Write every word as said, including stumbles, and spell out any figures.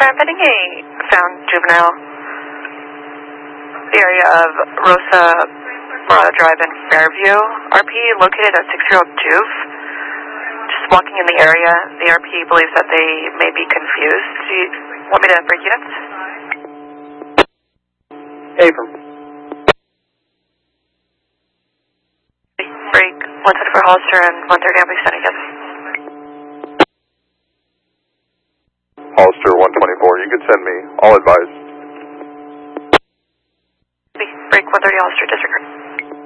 Hollister, I'm getting a found juvenile. The area of Rosa Morada Drive in Fairview. R P located a six-year-old juve. Just walking in the area, the R P believes that they may be confused. Do you want me to break units? Abram. Break one twenty for Hollister and one thirty, I'll be standing together. Hollister one twenty-four, you can send me. I'll advise. Break one thirty, Hollister, disregard.